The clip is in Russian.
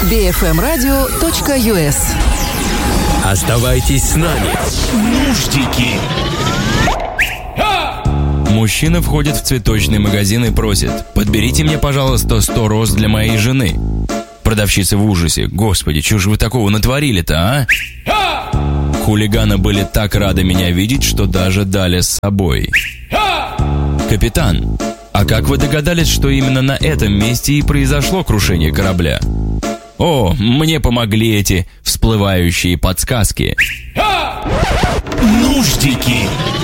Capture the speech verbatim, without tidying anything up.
би эф эм радио точка ю эс. Оставайтесь с нами. Нуждики. Мужчина входит в цветочный магазин и просит: подберите мне, пожалуйста, сто роз для моей жены. Продавщица в ужасе: господи, чего же вы такого натворили-то, а? Хулиганы были так рады меня видеть, что даже дали с собой. Капитан, а как вы догадались, что именно на этом месте и произошло крушение корабля? О, мне помогли эти всплывающие подсказки. Нуждики.